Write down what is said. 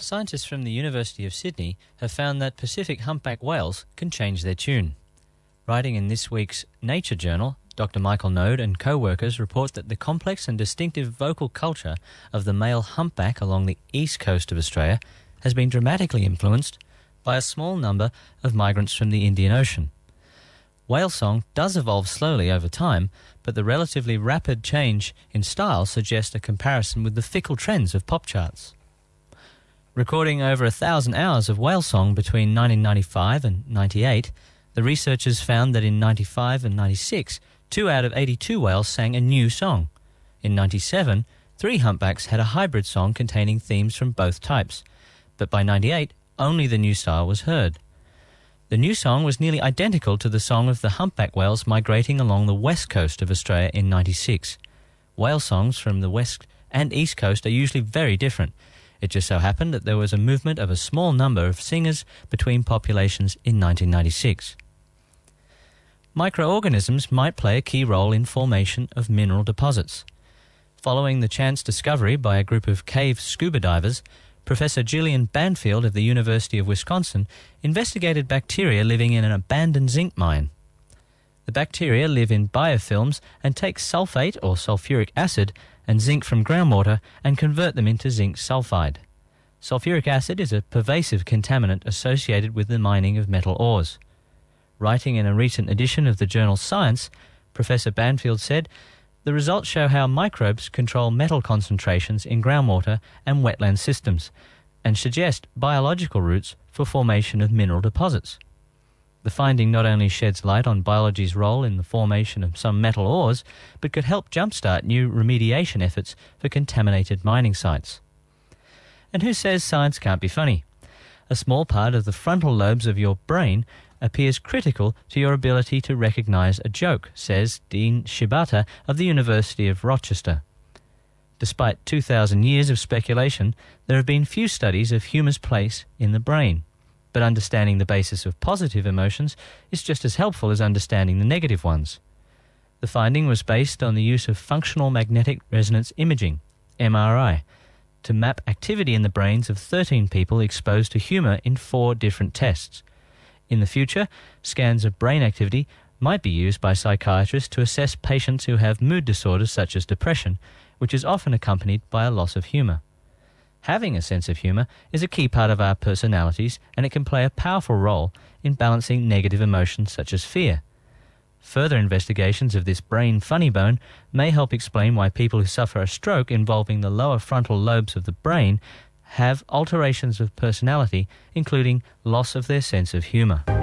Scientists from the University of Sydney have found that Pacific humpback whales can change their tune. Writing in this week's Nature journal, Dr. Michael Node and co-workers report that the complex and distinctive vocal culture of the male humpback along the east coast of Australia has been dramatically influenced by a small number of migrants from the Indian Ocean. Whale song does evolve slowly over time, but the relatively rapid change in style suggests a comparison with the fickle trends of pop charts. Recording over 1,000 hours of whale song between 1995 and 98, the researchers found that in 95 and 96, 2 out of 82 whales sang a new song. In 97, 3 humpbacks had a hybrid song containing themes from both types, but by 98, only the new style was heard. The new song was nearly identical to the song of the humpback whales migrating along the west coast of Australia in 96. Whale songs from the west and east coast are usually very different. It just so happened that there was a movement of a small number of singers between populations in 1996. Microorganisms might play a key role in formation of mineral deposits. Following the chance discovery by a group of cave scuba divers, Professor Gillian Banfield of the University of Wisconsin investigated bacteria living in an abandoned zinc mine. The bacteria live in biofilms and take sulfate or sulfuric acid and zinc from groundwater and convert them into zinc sulfide. Sulfuric acid is a pervasive contaminant associated with the mining of metal ores. Writing in a recent edition of the journal Science, Professor Banfield said, "The results show how microbes control metal concentrations in groundwater and wetland systems and suggest biological routes for formation of mineral deposits." The finding not only sheds light on biology's role in the formation of some metal ores, but could help jumpstart new remediation efforts for contaminated mining sites. And who says science can't be funny? A small part of the frontal lobes of your brain appears critical to your ability to recognize a joke, says Dean Shibata of the University of Rochester. Despite 2,000 years of speculation, there have been few studies of humor's place in the brain. But understanding the basis of positive emotions is just as helpful as understanding the negative ones. The finding was based on the use of functional magnetic resonance imaging, MRI, to map activity in the brains of 13 people exposed to humor in 4 different tests. In the future, scans of brain activity might be used by psychiatrists to assess patients who have mood disorders such as depression, which is often accompanied by a loss of humor. Having a sense of humor is a key part of our personalities, and it can play a powerful role in balancing negative emotions such as fear. Further investigations of this brain funny bone may help explain why people who suffer a stroke involving the lower frontal lobes of the brain have alterations of personality, including loss of their sense of humor.